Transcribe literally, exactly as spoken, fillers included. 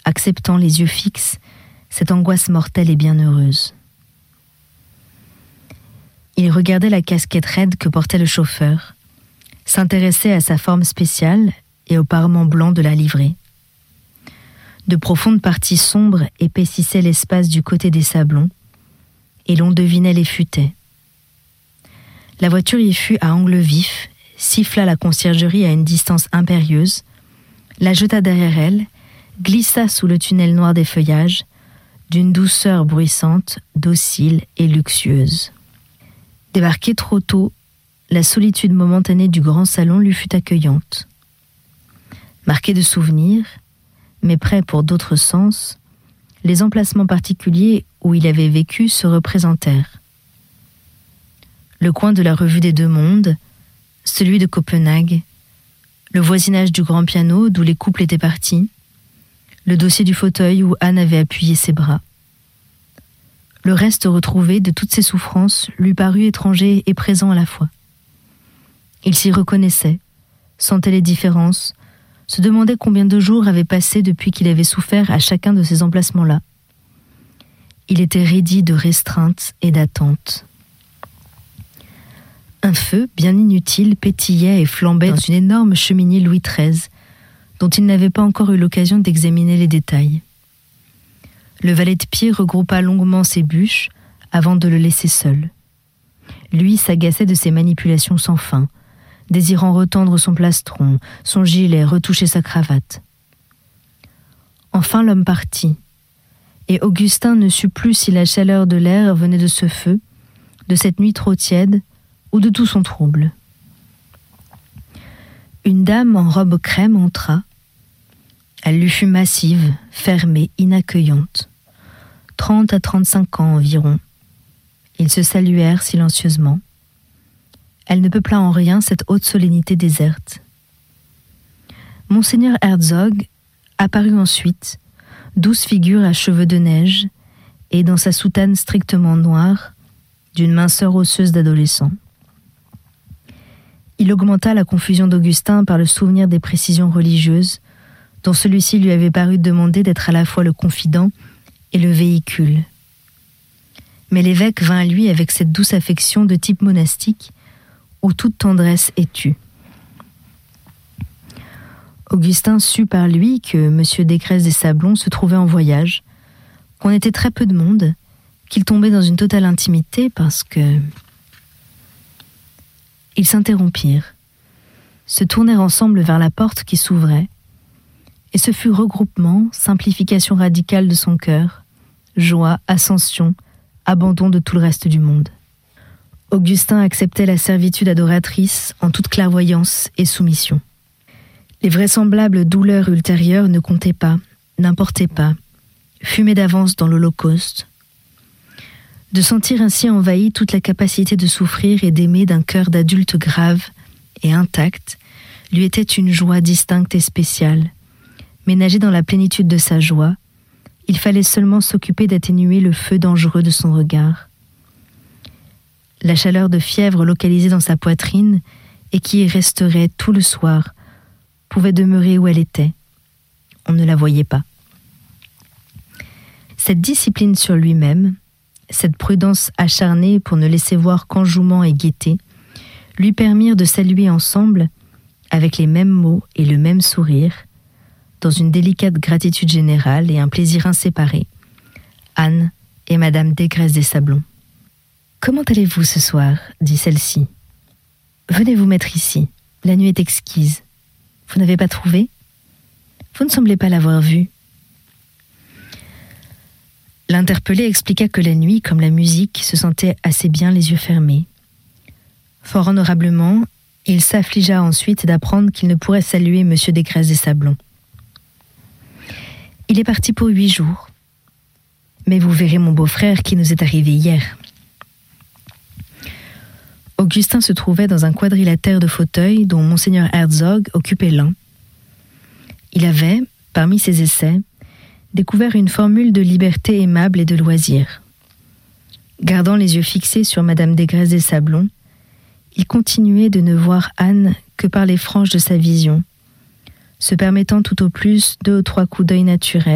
acceptant les yeux fixes cette angoisse mortelle et bienheureuse. Il regardait la casquette raide que portait le chauffeur, s'intéressait à sa forme spéciale et au parement blanc de la livrée. De profondes parties sombres épaississaient l'espace du côté des sablons, et l'on devinait les futaies. La voiture y fut à angle vif, siffla la conciergerie à une distance impérieuse, la jeta derrière elle, glissa sous le tunnel noir des feuillages, d'une douceur bruissante, docile et luxueuse. Débarquée trop tôt, la solitude momentanée du grand salon lui fut accueillante. Marqué de souvenirs, mais prêt pour d'autres sens, les emplacements particuliers où il avait vécu se représentèrent. Le coin de la revue des Deux Mondes, celui de Copenhague, le voisinage du grand piano d'où les couples étaient partis, le dossier du fauteuil où Anne avait appuyé ses bras. Le reste retrouvé de toutes ses souffrances lui parut étranger et présent à la fois. Il s'y reconnaissait, sentait les différences, se demandait combien de jours avaient passé depuis qu'il avait souffert à chacun de ces emplacements-là. Il était raidi de restreinte et d'attente. Un feu, bien inutile, pétillait et flambait dans une énorme cheminée Louis treize, dont il n'avait pas encore eu l'occasion d'examiner les détails. Le valet de pied regroupa longuement ses bûches avant de le laisser seul. Lui s'agaçait de ses manipulations sans fin, désirant retendre son plastron, son gilet, retoucher sa cravate. Enfin l'homme partit, et Augustin ne sut plus si la chaleur de l'air venait de ce feu, de cette nuit trop tiède, ou de tout son trouble. Une dame en robe crème entra. Elle lui fut massive, fermée, inaccueillante. Trente à trente-cinq ans environ. Ils se saluèrent silencieusement. Elle ne peupla en rien cette haute solennité déserte. Monseigneur Herzog apparut ensuite, douce figure à cheveux de neige, et dans sa soutane strictement noire, d'une minceur osseuse d'adolescent. Il augmenta la confusion d'Augustin par le souvenir des précisions religieuses, dont celui-ci lui avait paru demander d'être à la fois le confident et le véhicule. Mais l'évêque vint à lui avec cette douce affection de type monastique, où toute tendresse est tue. Augustin sut par lui que M. Descrest des Sablons se trouvait en voyage, qu'on était très peu de monde, qu'il tombait dans une totale intimité parce que... Ils s'interrompirent, se tournèrent ensemble vers la porte qui s'ouvrait, et ce fut regroupement, simplification radicale de son cœur, joie, ascension, abandon de tout le reste du monde. Augustin acceptait la servitude adoratrice en toute clairvoyance et soumission. Les vraisemblables douleurs ultérieures ne comptaient pas, n'importaient pas, fumaient d'avance dans l'Holocauste. De sentir ainsi envahie toute la capacité de souffrir et d'aimer d'un cœur d'adulte grave et intact, lui était une joie distincte et spéciale. Ménagé dans la plénitude de sa joie, il fallait seulement s'occuper d'atténuer le feu dangereux de son regard. La chaleur de fièvre localisée dans sa poitrine et qui y resterait tout le soir pouvait demeurer où elle était. On ne la voyait pas. Cette discipline sur lui-même, cette prudence acharnée pour ne laisser voir qu'enjouement et gaieté, lui permirent de saluer ensemble, avec les mêmes mots et le même sourire, dans une délicate gratitude générale et un plaisir inséparé, Anne et Madame Descrest des Sablons. « Comment allez-vous ce soir ?» dit celle-ci. « Venez vous mettre ici, la nuit est exquise. Vous n'avez pas trouvé ? Vous ne semblez pas l'avoir vue. » L'interpellé expliqua que la nuit, comme la musique, se sentait assez bien les yeux fermés. Fort honorablement, il s'affligea ensuite d'apprendre qu'il ne pourrait saluer M. Descrest des Sablons. Il est parti pour huit jours. Mais vous verrez mon beau-frère qui nous est arrivé hier. Augustin se trouvait dans un quadrilatère de fauteuils dont Monseigneur Herzog occupait l'un. Il avait, parmi ses essais, découvert une formule de liberté aimable et de loisir. Gardant les yeux fixés sur Madame Descrest des Sablons, il continuait de ne voir Anne que par les franges de sa vision, se permettant tout au plus deux ou trois coups d'œil naturels,